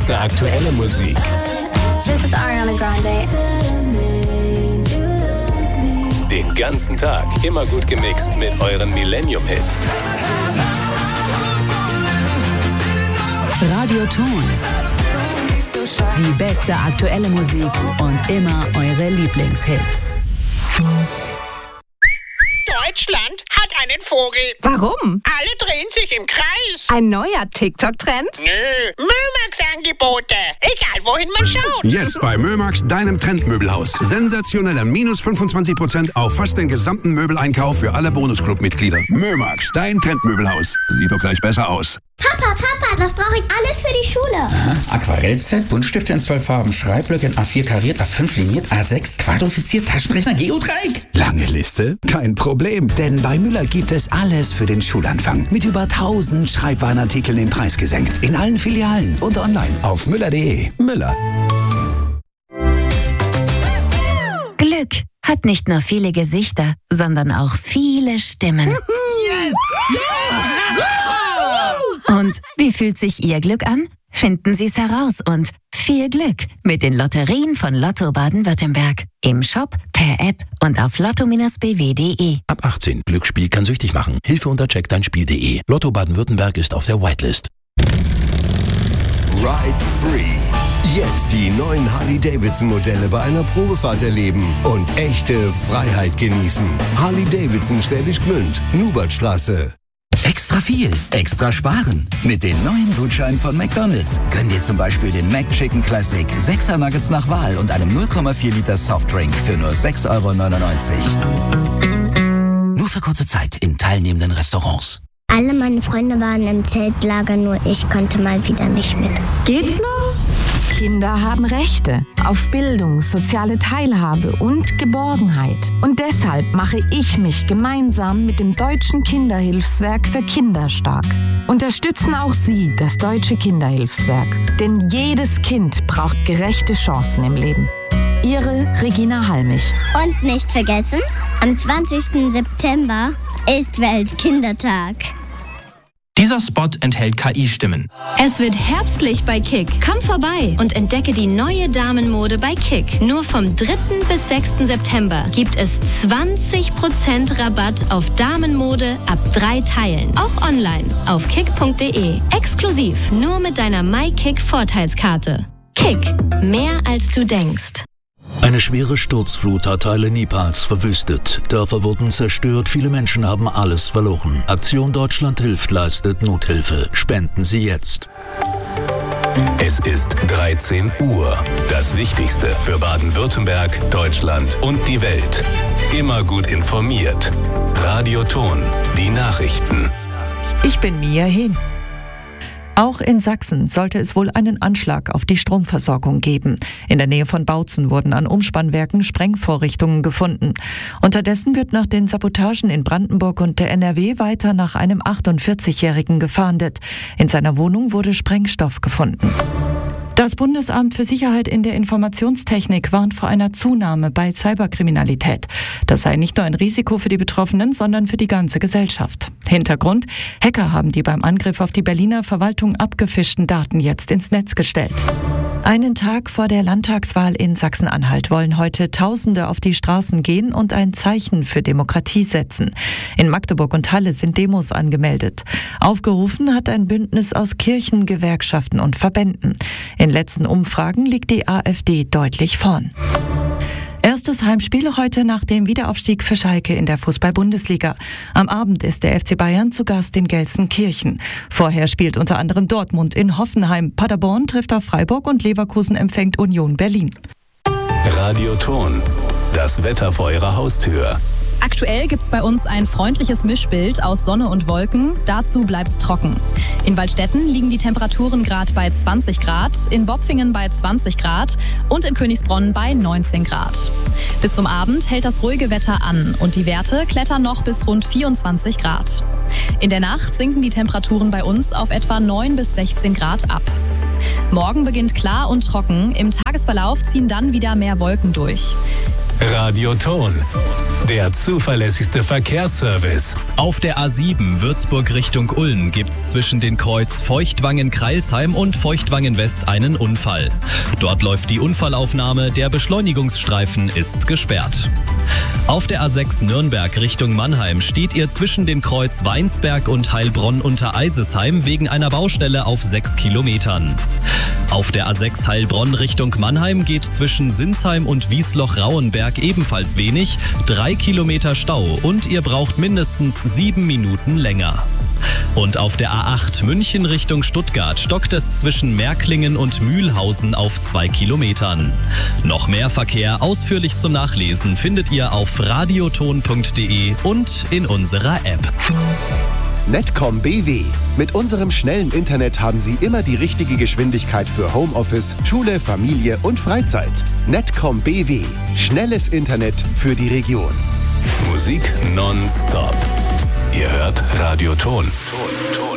beste aktuelle Musik. This is Ariana Grande. Den ganzen Tag immer gut gemixt mit euren Millennium-Hits. Radio Ton. Die beste aktuelle Musik und immer eure Lieblingshits. Deutschland hat einen Vogel. Warum? Alle drehen sich im Kreis. Ein neuer TikTok-Trend? Nö, Mömax-Angebote. Egal, wohin man schaut. Jetzt bei Mömax, deinem Trendmöbelhaus. Sensationeller minus 25% auf fast den gesamten Möbeleinkauf für alle Bonusclub-Mitglieder. Mömax, dein Trendmöbelhaus. Sieht doch gleich besser aus. Papa, was brauche ich alles für die Schule? Aha. Aquarellset, Buntstifte in 12 Farben, Schreibblöcke in A4 kariert, A5 liniert, A6 quadrifiziert, Taschenrechner, Geodreieck. Lange Liste? Kein Problem, denn bei Müller gibt es alles für den Schulanfang. Mit über 1000 Schreibwarenartikeln den Preis gesenkt. In allen Filialen und online auf müller.de. Müller. Glück hat nicht nur viele Gesichter, sondern auch viele Stimmen. Yes! Und wie fühlt sich Ihr Glück an? Finden Sie es heraus und viel Glück mit den Lotterien von Lotto Baden-Württemberg. Im Shop, per App und auf lotto-bw.de. Ab 18. Glücksspiel kann süchtig machen. Hilfe unter checkdeinspiel.de. Lotto Baden-Württemberg ist auf der Whitelist. Ride Free. Jetzt die neuen Harley-Davidson-Modelle bei einer Probefahrt erleben und echte Freiheit genießen. Harley-Davidson Schwäbisch Gmünd, Nubertstraße. Extra viel, extra sparen. Mit den neuen Gutscheinen von McDonald's. Gönn dir zum Beispiel den McChicken Classic, 6er Nuggets nach Wahl und einem 0,4 Liter Softdrink für nur 6,99 €. Nur für kurze Zeit in teilnehmenden Restaurants. Alle meine Freunde waren im Zeltlager, nur ich konnte mal wieder nicht mit. Geht's noch? Kinder haben Rechte auf Bildung, soziale Teilhabe und Geborgenheit. Und deshalb mache ich mich gemeinsam mit dem Deutschen Kinderhilfswerk für Kinder stark. Unterstützen auch Sie das Deutsche Kinderhilfswerk. Denn jedes Kind braucht gerechte Chancen im Leben. Ihre Regina Halmich. Und nicht vergessen, am 20. September ist Weltkindertag. Dieser Spot enthält KI-Stimmen. Es wird herbstlich bei Kick. Komm vorbei und entdecke die neue Damenmode bei Kick. Nur vom 3. bis 6. September gibt es 20% Rabatt auf Damenmode ab 3 Teilen. Auch online auf kick.de. Exklusiv nur mit deiner MyKick-Vorteilskarte. Kick. Mehr als du denkst. Eine schwere Sturzflut hat Teile Nepals verwüstet. Dörfer wurden zerstört, viele Menschen haben alles verloren. Aktion Deutschland hilft leistet Nothilfe. Spenden Sie jetzt. Es ist 13 Uhr. Das Wichtigste für Baden-Württemberg, Deutschland und die Welt. Immer gut informiert. Radio Ton, die Nachrichten. Ich bin Mia Hehn. Auch in Sachsen sollte es wohl einen Anschlag auf die Stromversorgung geben. In der Nähe von Bautzen wurden an Umspannwerken Sprengvorrichtungen gefunden. Unterdessen wird nach den Sabotagen in Brandenburg und der NRW weiter nach einem 48-Jährigen gefahndet. In seiner Wohnung wurde Sprengstoff gefunden. Das Bundesamt für Sicherheit in der Informationstechnik warnt vor einer Zunahme bei Cyberkriminalität. Das sei nicht nur ein Risiko für die Betroffenen, sondern für die ganze Gesellschaft. Hintergrund: Hacker haben die beim Angriff auf die Berliner Verwaltung abgefischten Daten jetzt ins Netz gestellt. Einen Tag vor der Landtagswahl in Sachsen-Anhalt wollen heute Tausende auf die Straßen gehen und ein Zeichen für Demokratie setzen. In Magdeburg und Halle sind Demos angemeldet. Aufgerufen hat ein Bündnis aus Kirchen, Gewerkschaften und Verbänden. In letzten Umfragen liegt die AfD deutlich vorn. Erstes Heimspiel heute nach dem Wiederaufstieg für Schalke in der Fußball-Bundesliga. Am Abend ist der FC Bayern zu Gast in Gelsenkirchen. Vorher spielt unter anderem Dortmund in Hoffenheim. Paderborn trifft auf Freiburg und Leverkusen empfängt Union Berlin. Radio Ton, das Wetter vor Ihrer Haustür. Aktuell gibt's bei uns ein freundliches Mischbild aus Sonne und Wolken. Dazu bleibt's trocken. In Waldstätten liegen die Temperaturen gerade bei 20 Grad, in Bopfingen bei 20 Grad und in Königsbronn bei 19 Grad. Bis zum Abend hält das ruhige Wetter an und die Werte klettern noch bis rund 24 Grad. In der Nacht sinken die Temperaturen bei uns auf etwa 9 bis 16 Grad ab. Morgen beginnt klar und trocken. Im Tagesverlauf ziehen dann wieder mehr Wolken durch. Radio Ton, der zuverlässigste Verkehrsservice. Auf der A7 Würzburg Richtung Ulm gibt's zwischen den Kreuz Feuchtwangen-Kreilsheim und Feuchtwangen-West einen Unfall. Dort läuft die Unfallaufnahme, der Beschleunigungsstreifen ist gesperrt. Auf der A6 Nürnberg Richtung Mannheim steht ihr zwischen den Kreuz Weinsberg und Heilbronn unter Eisesheim wegen einer Baustelle auf 6 Kilometern. Auf der A6 Heilbronn Richtung Mannheim geht zwischen Sinsheim und Wiesloch-Rauenberg ebenfalls wenig, 3 Kilometer Stau und ihr braucht mindestens 7 Minuten länger. Und auf der A8 München Richtung Stuttgart stockt es zwischen Märklingen und Mühlhausen auf 2 Kilometern. Noch mehr Verkehr ausführlich zum Nachlesen findet ihr auf radioton.de und in unserer App. Netcom BW. Mit unserem schnellen Internet haben Sie immer die richtige Geschwindigkeit für Homeoffice, Schule, Familie und Freizeit. Netcom BW. Schnelles Internet für die Region. Musik nonstop. Ihr hört Radio Ton.